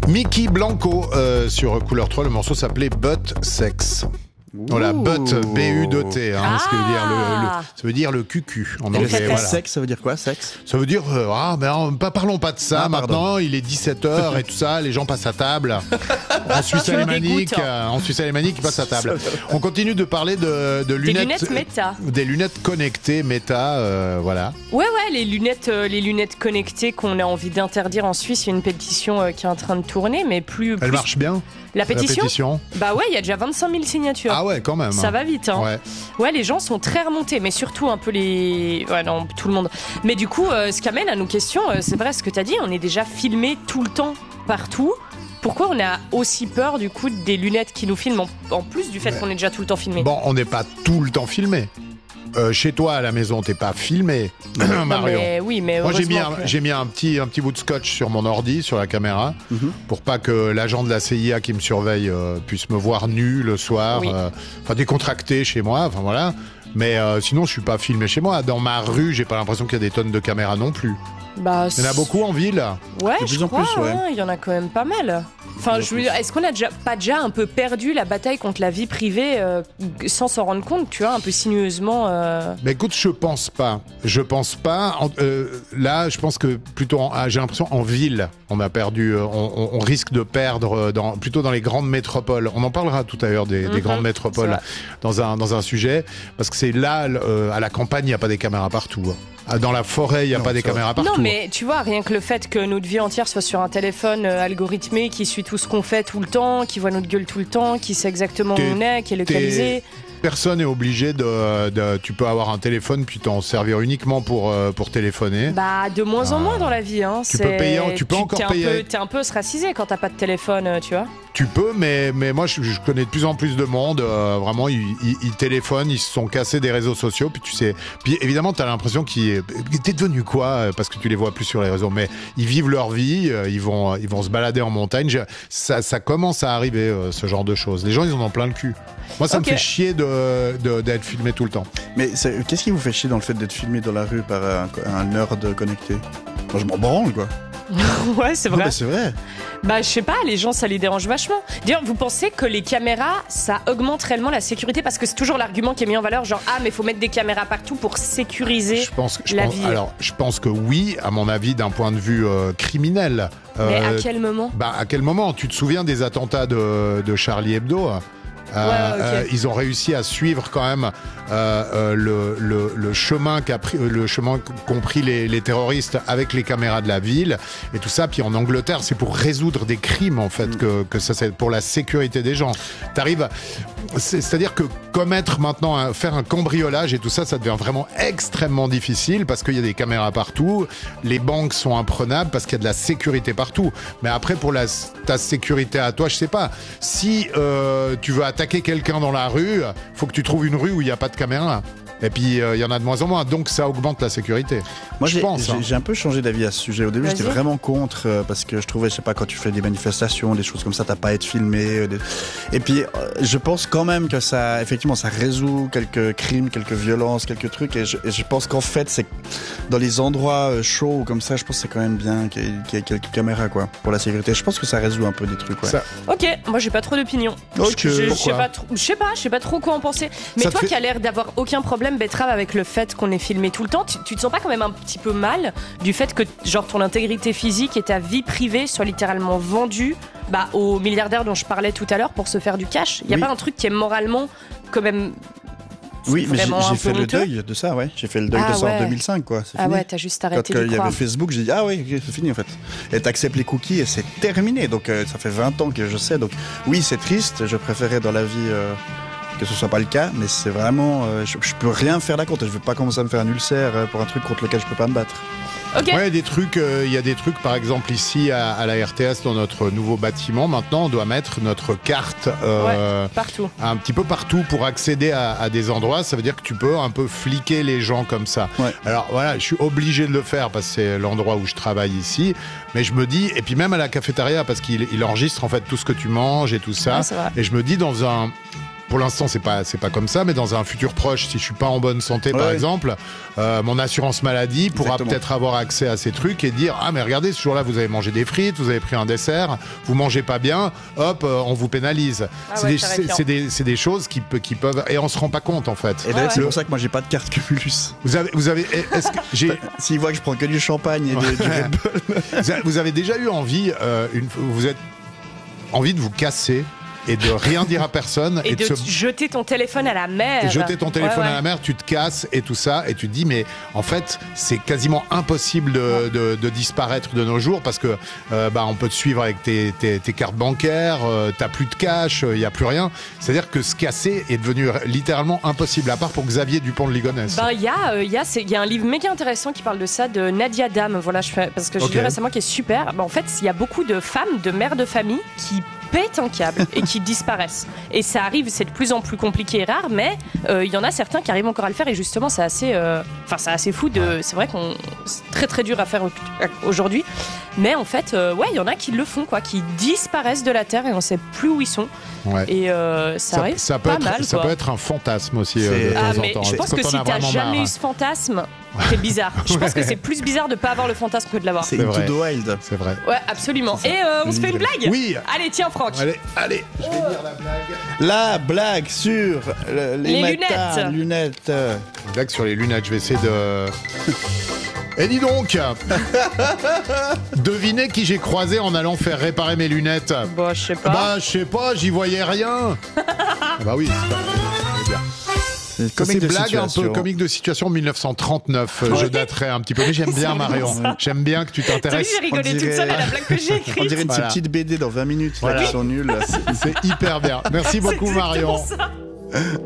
Mickey Blanco sur Couleur 3, le morceau s'appelait Butt Sex. Voilà, butt, B-U-T, ça veut dire le cucu en anglais. Voilà. Sexe, ça veut dire quoi, sexe? Ça veut dire, parlons pas de ça maintenant, il est 17h et tout ça, les gens passent à table. En Suisse alémanique, ils passent à table. On continue de parler de lunettes. Des lunettes méta. Des lunettes connectées méta, voilà. Ouais, les lunettes connectées qu'on a envie d'interdire en Suisse, il y a une pétition qui est en train de tourner, mais plus... Elle marche bien? La pétition? Bah ouais, il y a déjà 25 000 signatures. Ah ouais, quand même. Ça va vite, hein. Ouais, les gens sont très remontés, mais surtout un peu tout le monde. Mais du coup, ce qui amène à nos questions, c'est vrai ce que t'as dit, on est déjà filmé tout le temps, partout. Pourquoi on a aussi peur du coup des lunettes qui nous filment en plus du fait qu'on est déjà tout le temps filmé? Bon, on n'est pas tout le temps filmé. Chez toi à la maison, t'es pas filmé, Marion. Mais moi j'ai mis un petit bout de scotch sur mon ordi, sur la caméra, pour pas que l'agent de la CIA qui me surveille puisse me voir nu le soir, décontracté chez moi, enfin voilà. Mais sinon, je suis pas filmé chez moi. Dans ma rue, j'ai pas l'impression qu'il y a des tonnes de caméras non plus. Il y en a beaucoup en ville. Ouais, je crois, il y en a quand même pas mal. Enfin, je veux dire, est-ce qu'on a pas déjà un peu perdu la bataille contre la vie privée sans s'en rendre compte, tu vois, un peu sinueusement Mais écoute, je pense pas. Là, je pense que plutôt, j'ai l'impression en ville, on a perdu. On risque de perdre plutôt dans les grandes métropoles. On en parlera tout à l'heure des grandes métropoles dans un sujet, parce que c'est là, à la campagne, il n'y a pas des caméras partout. Dans la forêt, il n'y a pas des caméras partout. Non, mais tu vois, rien que le fait que notre vie entière soit sur un téléphone algorithmé qui suit tout ce qu'on fait tout le temps, qui voit notre gueule tout le temps, qui sait exactement où on est, qui est localisé. Personne n'est obligé tu peux avoir un téléphone puis t'en servir uniquement pour téléphoner. Bah, de moins en moins dans la vie, hein. Tu peux encore payer. T'es un peu ostracisé quand t'as pas de téléphone, tu vois. Tu peux, mais moi je connais de plus en plus de monde, vraiment ils téléphonent, ils se sont cassés des réseaux sociaux, puis évidemment t'as l'impression t'es devenu quoi, parce que tu les vois plus sur les réseaux, mais ils vivent leur vie, ils vont se balader en montagne, ça commence à arriver, ce genre de choses. Les gens ils en ont plein le cul. Moi ça me fait chier d'être filmé tout le temps. Mais qu'est-ce qui vous fait chier dans le fait d'être filmé dans la rue par un nerd connecté? Moi je m'en branle quoi. Ouais, c'est vrai. Non, mais c'est vrai. Bah, je sais pas, les gens, ça les dérange vachement. D'ailleurs, vous pensez que les caméras, ça augmente réellement la sécurité? Parce que c'est toujours l'argument qui est mis en valeur, genre, mais faut mettre des caméras partout pour sécuriser la vie. Alors, je pense que oui, à mon avis, d'un point de vue criminel. Mais à quel moment? À quel moment? Tu te souviens des attentats de Charlie Hebdo? Ils ont réussi à suivre quand même le chemin qu'ont pris les terroristes avec les caméras de la ville et tout ça. Puis en Angleterre, c'est pour résoudre des crimes en fait que ça, c'est pour la sécurité des gens. C'est-à-dire que commettre maintenant, faire un cambriolage et tout ça, ça devient vraiment extrêmement difficile parce qu'il y a des caméras partout, les banques sont imprenables parce qu'il y a de la sécurité partout. Mais après, pour ta sécurité à toi, je sais pas. Si tu veux attaquer quelqu'un dans la rue, faut que tu trouves une rue où il n'y a pas de caméra. Et puis il y en a de moins en moins, donc ça augmente la sécurité. Moi j'ai un peu changé d'avis à ce sujet. Au début j'étais vraiment contre parce que je trouvais, je sais pas, quand tu fais des manifestations, des choses comme ça, t'as pas à être filmé. Et puis je pense quand même que ça, effectivement, ça résout quelques crimes, quelques violences, quelques trucs. Et je pense qu'en fait c'est dans les endroits chauds comme ça, je pense que c'est quand même bien qu'il y ait quelques caméras quoi pour la sécurité. Je pense que ça résout un peu des trucs. Ouais. Ok, moi j'ai pas trop d'opinion. Je sais pas trop quoi en penser. Mais toi qui as l'air d'avoir aucun problème, Betrave, avec le fait qu'on est filmé tout le temps, tu te sens pas quand même un petit peu mal du fait que genre ton intégrité physique et ta vie privée soient littéralement vendues aux milliardaires dont je parlais tout à l'heure pour se faire du cash? Il y a pas un truc qui est moralement quand même... Oui, mais j'ai fait le deuil de ça, ouais. J'ai fait le deuil de ça en 2005, quoi. C'est fini. Ouais, t'as juste arrêté de croire. Quand il y avait Facebook, j'ai dit, c'est fini, en fait. Et t'acceptes les cookies et c'est terminé. Donc, ça fait 20 ans que je sais. Donc, oui, c'est triste. Je préférais dans la vie... que ce soit pas le cas, mais c'est vraiment je peux rien faire là contre. Je veux pas commencer à me faire un ulcère pour un truc contre lequel je peux pas me battre. Okay. Ouais, il y a des trucs, par exemple ici à la RTS, dans notre nouveau bâtiment, maintenant on doit mettre notre carte partout. Un petit peu partout pour accéder à des endroits. Ça veut dire que tu peux un peu fliquer les gens comme ça. Ouais. Alors voilà, je suis obligé de le faire parce que c'est l'endroit où je travaille ici, mais je me dis, et puis même à la cafétéria, parce qu'il enregistre en fait tout ce que tu manges et tout ça, et je me dis pour l'instant, c'est pas comme ça, mais dans un futur proche, si je suis pas en bonne santé, par exemple, mon assurance maladie pourra peut-être avoir accès à ces trucs et dire ah mais regardez, ce jour-là, vous avez mangé des frites, vous avez pris un dessert, vous mangez pas bien, hop, on vous pénalise. C'est des choses qui peuvent et on se rend pas compte en fait. Et c'est pour ça que moi j'ai pas de carte Cumulus. Vous avez est-ce que s'ils voient que je prends que du champagne et du Red Bull. Vous avez déjà eu envie envie de vous casser et de rien dire à personne et de jeter ton téléphone à la mer. Et jeter ton téléphone à la mer, tu te casses et tout ça, et tu te dis mais en fait c'est quasiment impossible de disparaître de nos jours parce que on peut te suivre avec tes cartes bancaires, t'as plus de cash, il y a plus rien. C'est-à-dire que se casser est devenu littéralement impossible, à part pour Xavier Dupont de Ligonnès. Il y a un livre méga intéressant qui parle de ça, de Nadia Dame. Voilà, parce que j'ai lu récemment qui est super. En fait, il y a beaucoup de femmes, de mères de famille qui pètent un câble et qui disparaissent. Et ça arrive, c'est de plus en plus compliqué et rare, mais il y en a certains qui arrivent encore à le faire et justement c'est assez fou c'est vrai qu'on c'est très très dur à faire aujourd'hui, mais en fait il y en a qui le font qui disparaissent de la terre et on sait plus où ils sont. Et ça arrive pas mal. Ça peut être un fantasme aussi de temps en temps. Je pense que si t'as jamais eu ce fantasme, c'est bizarre. Je pense que c'est plus bizarre de pas avoir le fantasme que de l'avoir. C'est Into the Wild. C'est vrai. Ouais, absolument. Et on se fait une blague ? Oui. Allez, tiens Franck. Allez, je vais dire la blague. La blague sur les lunettes. Une blague sur les lunettes, je vais essayer de... Et dis donc, devinez qui j'ai croisé en allant faire réparer mes lunettes. Je sais pas. J'y voyais rien. Oui, c'est bien. C'est une blague un peu comique de situation 1939. Je daterai un petit peu, mais j'aime bien Marion. J'aime bien que tu t'intéresses. J'ai rigolé toute seule à la blague que j'ai écrite. On dirait une petite BD dans 20 minutes. Là, qui sont nuls. C'est hyper bien. Merci beaucoup Marion.